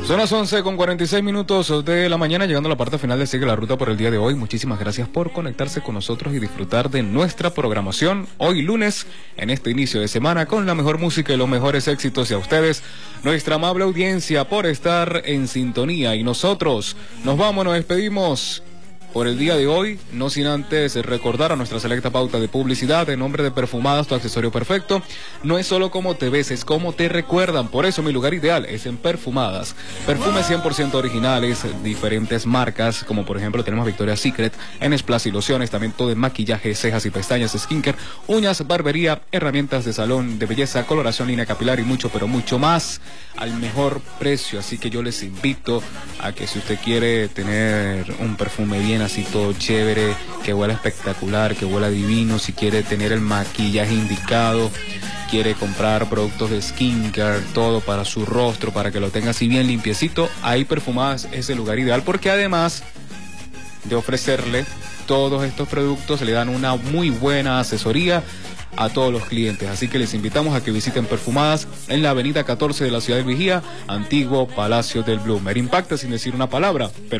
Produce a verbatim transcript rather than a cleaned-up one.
Son las once con cuarenta y seis minutos de la mañana, llegando a la parte final de Sigue la Ruta por el día de hoy. Muchísimas gracias por conectarse con nosotros y disfrutar de nuestra programación hoy lunes, en este inicio de semana, con la mejor música y los mejores éxitos. Y a ustedes, nuestra amable audiencia, por estar en sintonía. Y nosotros nos vamos, nos despedimos por el día de hoy, no sin antes recordar a nuestra selecta pauta de publicidad. En nombre de Perfumadas, tu accesorio perfecto. No es solo como te ves, es como te recuerdan. Por eso mi lugar ideal es en Perfumadas. Perfumes cien por ciento originales, diferentes marcas, como por ejemplo tenemos Victoria's Secret, en Splash y lociones, también todo en maquillaje, cejas y pestañas, skincare, uñas, barbería, herramientas de salón de belleza, coloración, línea capilar y mucho, pero mucho más al mejor precio. Así que yo les invito a que si usted quiere tener un perfume bien así todo chévere, que huela espectacular, que huela divino, si quiere tener el maquillaje indicado, quiere comprar productos de skincare, todo para su rostro, para que lo tenga así bien limpiecito, ahí Perfumadas es el lugar ideal, porque además de ofrecerle todos estos productos, le dan una muy buena asesoría a todos los clientes. Así que les invitamos a que visiten Perfumadas en la avenida catorce de la ciudad de Vigía, antiguo Palacio del Bloomer. Impacta sin decir una palabra, pero